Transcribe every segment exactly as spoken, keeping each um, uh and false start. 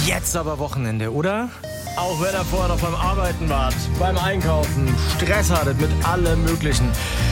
Jetzt aber Wochenende, oder? Auch wenn er vorher noch beim Arbeiten war, beim Einkaufen, Stress hattet mit allem Möglichen.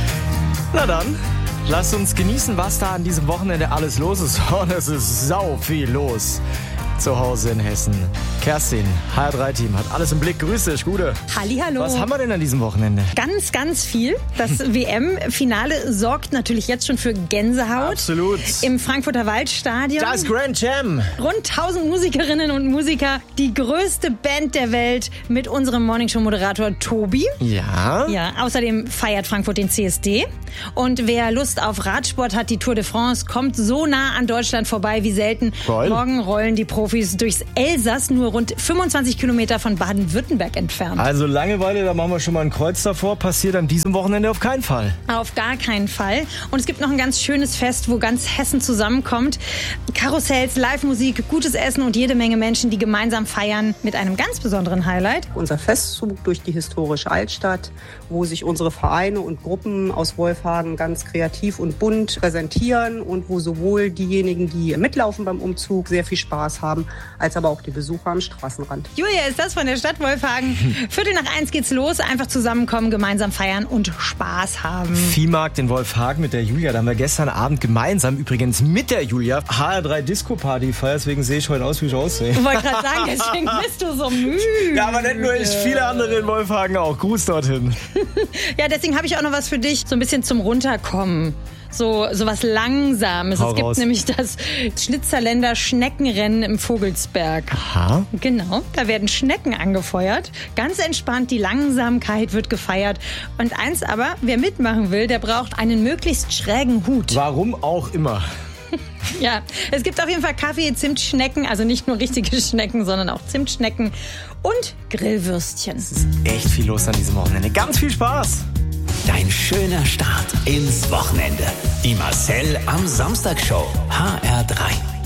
Na dann, lasst uns genießen, was da an diesem Wochenende alles los ist. Und es ist sau viel los. Zu Hause in Hessen. Kerstin, H R drei Team, hat alles im Blick. Grüß dich, Gute. Hallihallo. Was haben wir denn an diesem Wochenende? Ganz, ganz viel. Das W M-Finale sorgt natürlich jetzt schon für Gänsehaut. Absolut. Im Frankfurter Waldstadion. Das Grand Jam. Rund tausend Musikerinnen und Musiker. Die größte Band der Welt mit unserem Morningshow-Moderator Tobi. Ja. Ja, außerdem feiert Frankfurt den C S D. Und wer Lust auf Radsport hat, die Tour de France kommt so nah an Deutschland vorbei wie selten. Geil. Morgen rollen die Profis durchs Elsass, nur rund fünfundzwanzig Kilometer von Baden-Württemberg entfernt. Also Langeweile, da machen wir schon mal ein Kreuz davor. Passiert an diesem Wochenende auf keinen Fall. Auf gar keinen Fall. Und es gibt noch ein ganz schönes Fest, wo ganz Hessen zusammenkommt. Karussells, Live-Musik, gutes Essen und jede Menge Menschen, die gemeinsam feiern mit einem ganz besonderen Highlight. Unser Festzug durch die historische Altstadt, wo sich unsere Vereine und Gruppen aus Wolfhagen ganz kreativ und bunt präsentieren und wo sowohl diejenigen, die mitlaufen beim Umzug, sehr viel Spaß haben, als aber auch die Besucher am Straßenrand. Julia, ist das von der Stadt Wolfhagen? Viertel nach eins geht's los. Einfach zusammenkommen, gemeinsam feiern und Spaß haben. Viehmarkt in Wolfhagen mit der Julia. Da haben wir gestern Abend gemeinsam, übrigens mit der Julia, H R drei Disco Party gefeiert. Deswegen sehe ich heute aus, wie ich aussehe. Ich wollte gerade sagen, deswegen bist du so müde. Ja, aber nicht nur ich, viele andere in Wolfhagen auch. Gruß dorthin. Ja, deswegen habe ich auch noch was für dich. So ein bisschen zum Runterkommen. So, so was Langsames. Hau es gibt raus. nämlich das Schnitzerländer Schneckenrennen im Vogelsberg. Aha. Genau, da werden Schnecken angefeuert. Ganz entspannt, die Langsamkeit wird gefeiert. Und eins aber, wer mitmachen will, der braucht einen möglichst schrägen Hut. Warum auch immer. Ja, es gibt auf jeden Fall Kaffee, Zimtschnecken, also nicht nur richtige Schnecken, sondern auch Zimtschnecken und Grillwürstchen. Es ist echt viel los an diesem Wochenende. Ganz viel Spaß. Dein schöner Start ins Wochenende. Die Marcel am Samstag Show. H R drei.